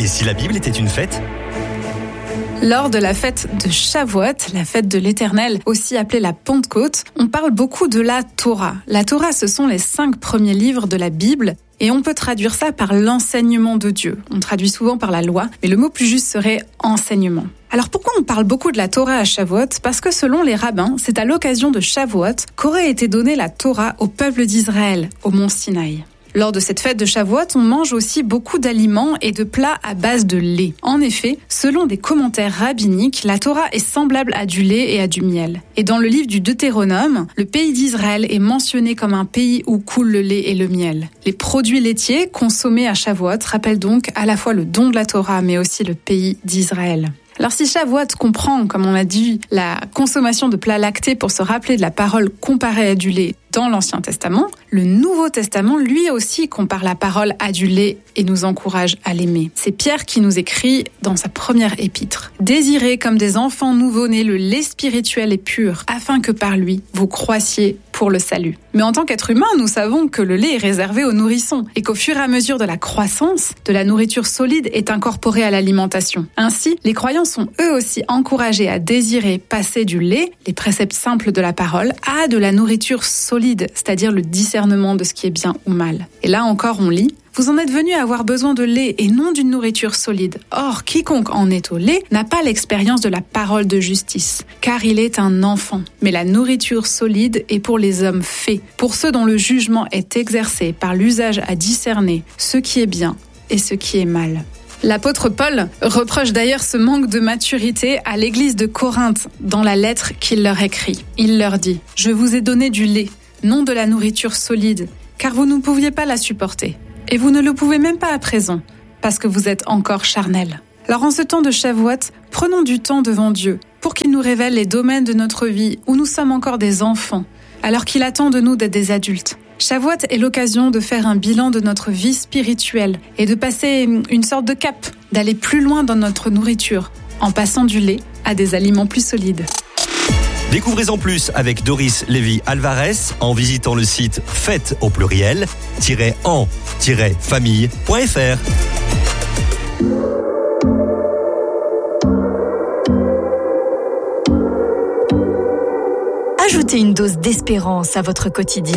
Et si la Bible était une fête ? Lors de la fête de Shavuot, la fête de l'Éternel, aussi appelée la Pentecôte, on parle beaucoup de la Torah. La Torah, ce sont les 5 premiers livres de la Bible. Et on peut traduire ça par l'enseignement de Dieu. On traduit souvent par la loi, mais le mot plus juste serait enseignement. Alors pourquoi on parle beaucoup de la Torah à Shavuot ? Parce que selon les rabbins, c'est à l'occasion de Shavuot qu'aurait été donnée la Torah au peuple d'Israël, au mont Sinaï. Lors de cette fête de Shavuot, on mange aussi beaucoup d'aliments et de plats à base de lait. En effet, selon des commentaires rabbiniques, la Torah est semblable à du lait et à du miel. Et dans le livre du Deutéronome, le pays d'Israël est mentionné comme un pays où coule le lait et le miel. Les produits laitiers consommés à Shavuot rappellent donc à la fois le don de la Torah, mais aussi le pays d'Israël. Alors si Shavuot comprend, comme on l'a dit, la consommation de plats lactés pour se rappeler de la parole comparée à du lait dans l'Ancien Testament, le Nouveau Testament, lui aussi, compare la parole à du lait et nous encourage à l'aimer. C'est Pierre qui nous écrit dans sa première épître. « Désirez comme des enfants nouveau-nés le lait spirituel et pur, afin que par lui, vous croissiez pour le salut. » Mais en tant qu'être humain, nous savons que le lait est réservé aux nourrissons et qu'au fur et à mesure de la croissance, de la nourriture solide est incorporée à l'alimentation. Ainsi, les croyants sont eux aussi encouragés à désirer passer du lait, les préceptes simples de la parole, à de la nourriture solide, c'est-à-dire le discernement de ce qui est bien ou mal. Et là encore, on lit: vous en êtes venus à avoir besoin de lait et non d'une nourriture solide. Or, quiconque en est au lait n'a pas l'expérience de la parole de justice, car il est un enfant. Mais la nourriture solide est pour les hommes faits, pour ceux dont le jugement est exercé par l'usage à discerner ce qui est bien et ce qui est mal. L'apôtre Paul reproche d'ailleurs ce manque de maturité à l'église de Corinthe dans la lettre qu'il leur écrit. Il leur dit: « Je vous ai donné du lait, non de la nourriture solide, car vous ne pouviez pas la supporter. Et vous ne le pouvez même pas à présent, parce que vous êtes encore charnels. » Alors en ce temps de Shavuot, prenons du temps devant Dieu pour qu'il nous révèle les domaines de notre vie où nous sommes encore des enfants, alors qu'il attend de nous d'être des adultes. Shavuot est l'occasion de faire un bilan de notre vie spirituelle et de passer une sorte de cap, d'aller plus loin dans notre nourriture, en passant du lait à des aliments plus solides. Découvrez-en plus avec Doris Lévy-Alvarez en visitant le site fête au pluriel -en-famille.fr. Ajoutez une dose d'espérance à votre quotidien.